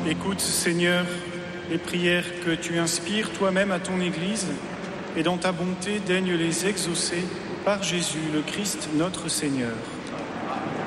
Écoute, Seigneur, les prières que tu inspires toi-même à ton Église, et dans ta bonté, daigne les exaucer par Jésus, le Christ, notre Seigneur.